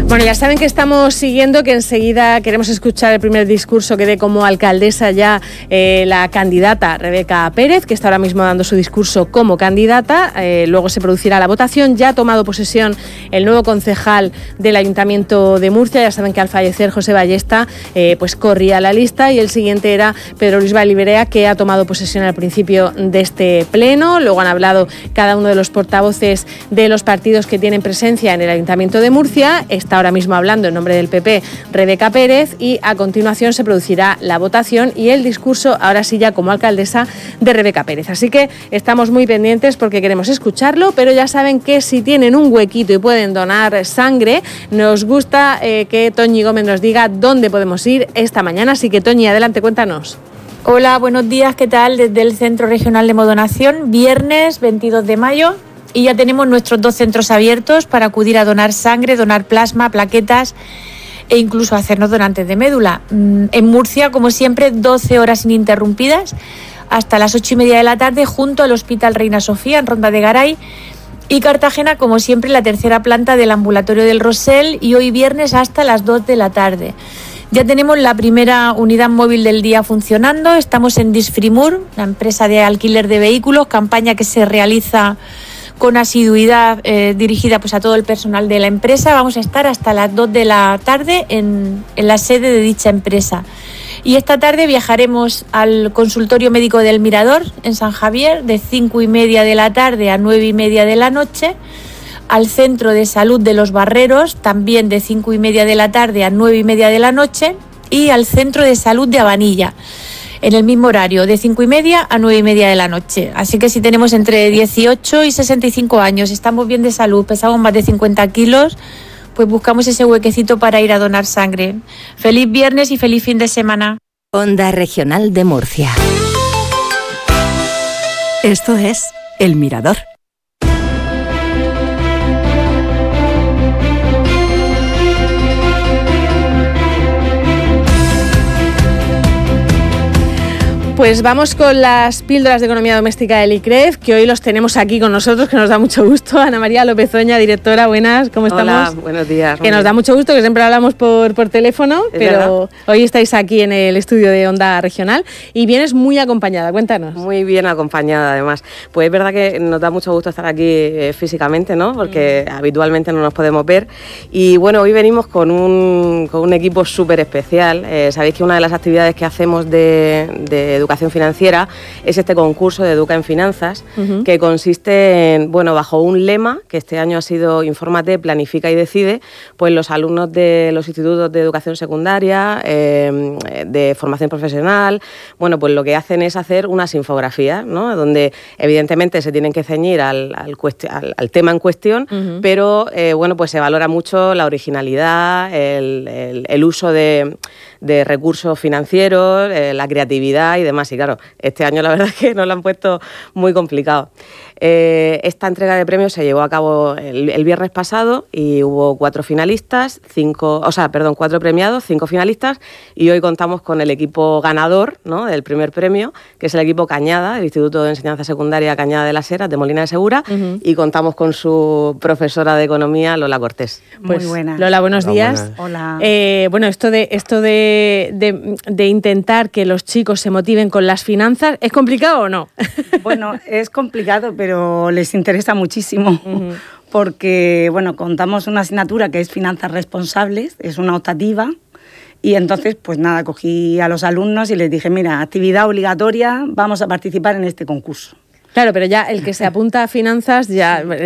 Bueno, ya saben que estamos siguiendo, que enseguida queremos escuchar el primer discurso que dé como alcaldesa ya la candidata Rebeca Pérez, que está ahora mismo dando su discurso como candidata. Luego se producirá la votación. Ya ha tomado posesión el nuevo concejal del Ayuntamiento de Murcia. Ya saben que al fallecer José Ballesta, pues corría la lista, y el siguiente era Pedro Luis Vallibrea, que ha tomado posesión al principio de este pleno. Luego han hablado cada uno de los portavoces de los partidos que tienen presencia en el Ayuntamiento de Murcia. Está ahora mismo hablando en nombre del PP Rebeca Pérez, y a continuación se producirá la votación y el discurso, ahora sí ya como alcaldesa, de Rebeca Pérez. Así que estamos muy pendientes porque queremos escucharlo, pero ya saben que si tienen un huequito y pueden donar sangre, nos gusta que Toñi Gómez nos diga dónde podemos ir esta mañana. Así que Toñi, adelante, cuéntanos. Hola, buenos días, ¿qué tal? Desde el Centro Regional de Hemodonación, viernes 22 de mayo. Y ya tenemos nuestros 2 centros abiertos para acudir a donar sangre, donar plasma, plaquetas e incluso hacernos donantes de médula. En Murcia, como siempre, 12 horas ininterrumpidas hasta las 8:30 de la tarde junto al Hospital Reina Sofía en Ronda de Garay. Y Cartagena, como siempre, la tercera planta del Ambulatorio del Rosell, y hoy viernes hasta las 2 de la tarde. Ya tenemos la primera unidad móvil del día funcionando. Estamos en Disfrimur, la empresa de alquiler de vehículos, campaña que se realiza con asiduidad dirigida pues a todo el personal de la empresa. Vamos a estar hasta las 2 de la tarde en la sede de dicha empresa. Y esta tarde viajaremos al consultorio médico del Mirador en San Javier de 5:30 de la tarde a 9:30 de la noche, al Centro de Salud de los Barreros también de 5:30 de la tarde a 9:30 de la noche, y al Centro de Salud de Abanilla en el mismo horario, de 5:30 a 9:30 de la noche. Así que si tenemos entre 18 y 65 años, estamos bien de salud, pesamos más de 50 kilos, pues buscamos ese huequecito para ir a donar sangre. Feliz viernes y feliz fin de semana. Onda Regional de Murcia. Esto es El Mirador. Pues vamos con las píldoras de economía doméstica del ICREF, que hoy los tenemos aquí con nosotros, que nos da mucho gusto. Ana María López Oña, directora, buenas, ¿cómo estamos? Hola, buenos días. Que nos da mucho gusto, que siempre hablamos por teléfono, pero hoy estáis aquí en el estudio de Onda Regional y vienes muy acompañada, cuéntanos. Muy bien acompañada, además. Pues es verdad que nos da mucho gusto estar aquí físicamente, ¿no? Porque habitualmente no nos podemos ver. Y bueno, hoy venimos con un equipo súper especial. Sabéis que una de las actividades que hacemos de educación financiera es este concurso de Educa en Finanzas, que consiste en, bueno, bajo un lema que este año ha sido Infórmate, Planifica y Decide, pues los alumnos de los institutos de educación secundaria, de formación profesional, bueno, pues lo que hacen es hacer unas infografías, ¿no? Donde evidentemente se tienen que ceñir al tema en cuestión, pero bueno, pues se valora mucho la originalidad, el uso de recursos financieros, la creatividad y demás. Y claro, este año la verdad es que nos lo han puesto muy complicado. Esta entrega de premios se llevó a cabo el viernes pasado y hubo 4 premiados, 5 finalistas, y hoy contamos con el equipo ganador, ¿no?, del primer premio, que es el equipo Cañada, el Instituto de Enseñanza Secundaria Cañada de las Heras, de Molina de Segura, y contamos con su profesora de Economía, Lola Cortés. Pues, muy buenas. Lola, buenos días. Hola. Bueno, esto de intentar que los chicos se motiven con las finanzas, ¿es complicado o no? Bueno, es complicado, pero les interesa muchísimo, porque bueno, contamos una asignatura que es Finanzas Responsables, es una optativa, y entonces pues nada, cogí a los alumnos y les dije, mira, actividad obligatoria, vamos a participar en este concurso. Claro, pero ya el que se apunta a finanzas ya